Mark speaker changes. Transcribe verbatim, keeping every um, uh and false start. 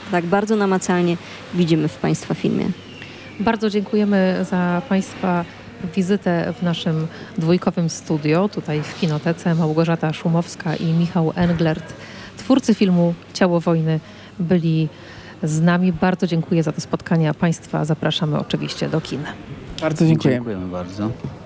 Speaker 1: tak bardzo namacalnie widzimy w Państwa filmie.
Speaker 2: Bardzo dziękujemy za Państwa wizytę w naszym dwójkowym studio, tutaj w Kinotece. Małgorzata Szumowska i Michał Englert, twórcy filmu Ciało wojny, byli z nami. Bardzo dziękuję za to spotkanie, a Państwa zapraszamy oczywiście do kin.
Speaker 3: Bardzo dziękujemy.
Speaker 4: Dziękujemy bardzo.